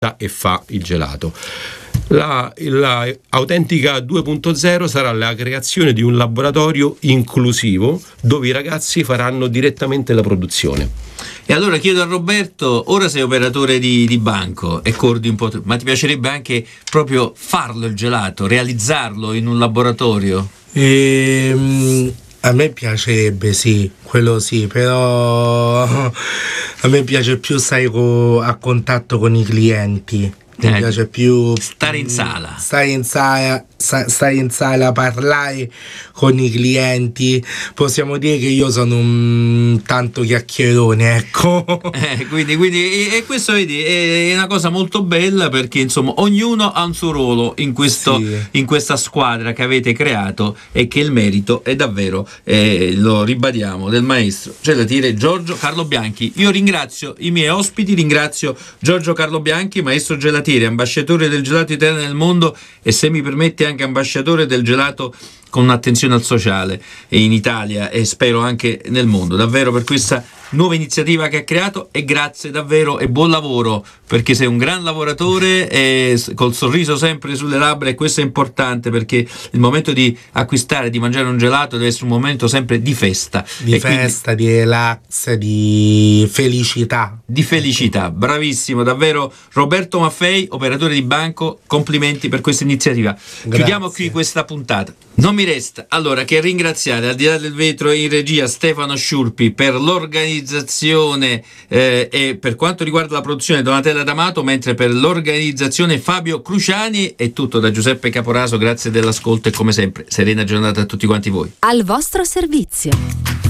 e fa il gelato. La Autentica 2.0 sarà la creazione di un laboratorio inclusivo dove i ragazzi faranno direttamente la produzione. E allora chiedo a Roberto, ora sei operatore di banco e cordi un po', ma ti piacerebbe anche proprio farlo il gelato, realizzarlo in un laboratorio? A me piacerebbe, sì, quello sì, però a me piace più stare a contatto con i clienti. Mi piace più stare in sala, stare in sala, parlare con i clienti. Possiamo dire che io sono un tanto chiacchierone, ecco. Quindi e questo, vedi, è una cosa molto bella, perché insomma ognuno ha un suo ruolo in questa squadra che avete creato, e che il merito è davvero, lo ribadiamo, del maestro gelatiere Giorgio Carlo Bianchi. Io ringrazio i miei ospiti, ringrazio Giorgio Carlo Bianchi, maestro gelatiere, ambasciatore del gelato italiano nel mondo, e se mi permette anche ambasciatore del gelato con un'attenzione al sociale in Italia, e spero anche nel mondo, davvero, per questa nuova iniziativa che ha creato. E grazie davvero e buon lavoro, perché sei un gran lavoratore e col sorriso sempre sulle labbra, e questo è importante, perché il momento di acquistare, di mangiare un gelato deve essere un momento sempre di festa, di relax, di felicità. Bravissimo davvero Roberto Maffei, operatore di banco, complimenti per questa iniziativa. Grazie. Chiudiamo qui questa puntata. Non mi resta allora che ringraziare, al di là del vetro in regia, Stefano Sciurpi per l'organizzazione e per quanto riguarda la produzione Donatella D'Amato, mentre per l'organizzazione Fabio Cruciani. È tutto da Giuseppe Caporaso, grazie dell'ascolto e come sempre serena giornata a tutti quanti voi. Al vostro servizio.